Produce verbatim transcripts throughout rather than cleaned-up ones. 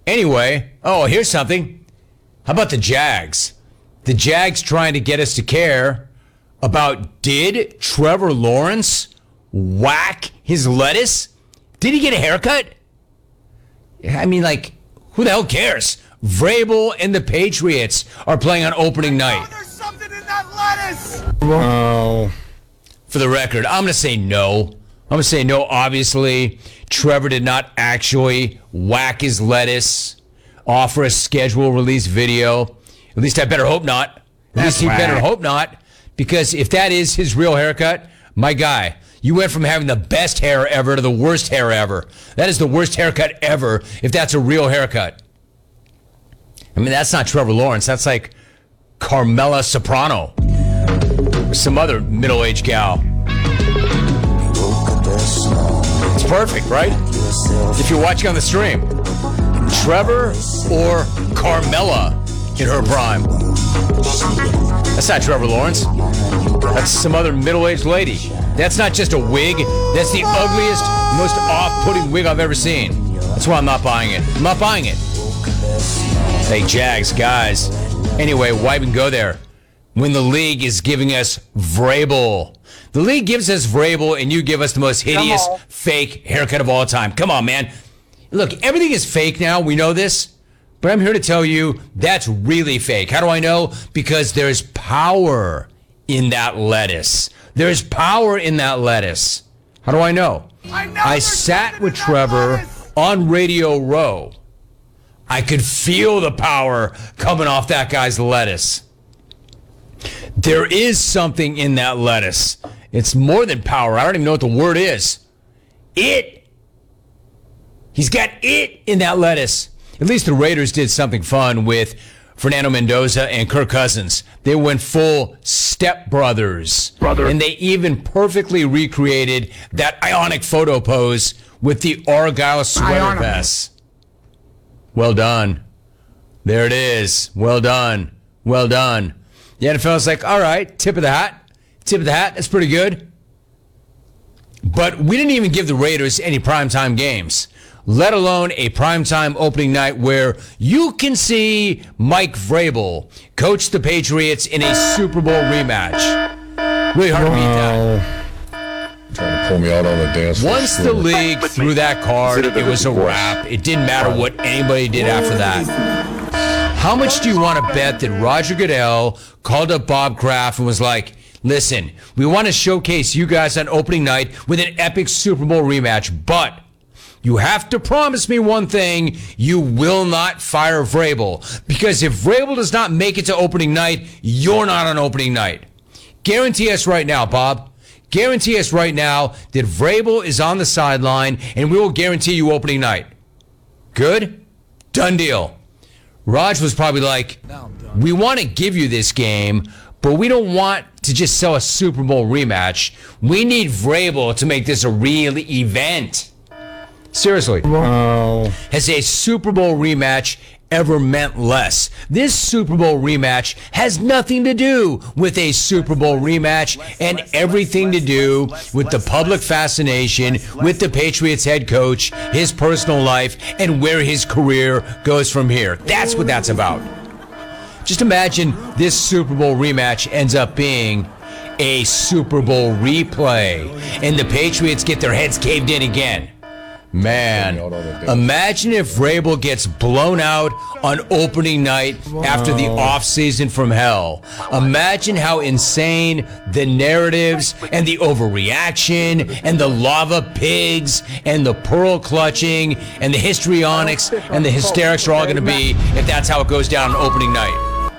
Anyway, oh, here's something. How about the Jags? The Jags trying to get us to care about, did Trevor Lawrence whack his lettuce? Did he get a haircut? I mean, like, who the hell cares? Vrabel and the Patriots are playing on opening night. There's something in that lettuce. Oh. For the record, I'm going to say no. I'm going to say no, obviously. Trevor did not actually whack his lettuce, offer a schedule release video. At least I better hope not. At That's least he whack. better hope not. Because if that is his real haircut, my guy, you went from having the best hair ever to the worst hair ever. That is the worst haircut ever if that's a real haircut. I mean, that's not Trevor Lawrence. That's like Carmela Soprano or some other middle-aged gal. It's perfect, right? If you're watching on the stream. Trevor or Carmela in her prime. That's not Trevor Lawrence. That's some other middle-aged lady. That's not just a wig. That's the ugliest, most off-putting wig I've ever seen. That's why I'm not buying it. I'm not buying it. Hey, Jags, guys. Anyway, why even go there when the league is giving us Vrabel? The league gives us Vrabel, and you give us the most hideous, fake haircut of all time. Come on, man. Look, everything is fake now. We know this. But I'm here to tell you that's really fake. How do I know? Because there's power in that lettuce. There's power in that lettuce. How do I know? I, know I there's sat something with in that Trevor lettuce. on Radio Row. I could feel the power coming off that guy's lettuce. There is something in that lettuce. It's more than power. I don't even know what the word is. It. He's got it in that lettuce. At least the Raiders did something fun with Fernando Mendoza and Kirk Cousins. They went full Step Brothers. Brother. And they even perfectly recreated that Ionic photo pose with the Argyle sweater Ionic. vests. Well done. There it is. Well done. Well done. The N F L is like, all right, tip of the hat. Tip of the hat. That's pretty good. But we didn't even give the Raiders any primetime games, let alone a primetime opening night where you can see Mike Vrabel coach the Patriots in a Super Bowl rematch. Really hard to beat that. Trying to pull me out on the dance floor. Once the league threw that card, it was a wrap. It didn't matter what anybody did after that. How much do you want to bet that Roger Goodell called up Bob Kraft and was like, listen, we want to showcase you guys on opening night with an epic Super Bowl rematch, but you have to promise me one thing, you will not fire Vrabel. Because if Vrabel does not make it to opening night, you're not on opening night. Guarantee us right now, Bob. Guarantee us right now that Vrabel is on the sideline, and we will guarantee you opening night. Good? Done deal. Raj was probably like, we want to give you this game, but we don't want to just sell a Super Bowl rematch. We need Vrabel to make this a real event. Seriously. Oh. Has a Super Bowl rematch ever meant less? This Super Bowl rematch has nothing to do with a Super Bowl rematch and everything to do with the public fascination with the Patriots head coach, his personal life, and where his career goes from here. That's what that's about. Just imagine this Super Bowl rematch ends up being a Super Bowl replay and the Patriots get their heads caved in again. Man, imagine if Vrabel gets blown out on opening night after the offseason from hell. Imagine how insane the narratives and the overreaction and the lava pigs and the pearl clutching and the histrionics and the hysterics are all going to be if that's how it goes down on opening night.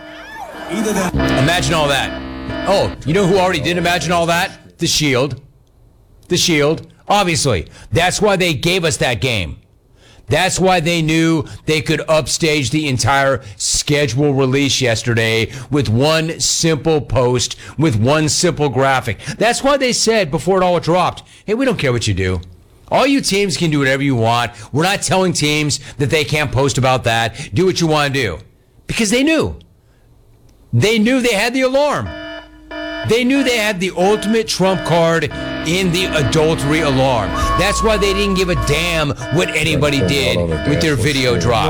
Imagine all that. Oh, you know who already did imagine all that? The Shield. The Shield. Obviously, that's why they gave us that game. That's why they knew they could upstage the entire schedule release yesterday with one simple post, with one simple graphic. That's why they said before it all dropped, hey, we don't care what you do. All you teams can do whatever you want. We're not telling teams that they can't post about that. Do what you want to do. Because they knew. They knew they had the alarm. They knew they had the ultimate trump card in the adultery alarm. That's why they didn't give a damn what anybody did with their video drop.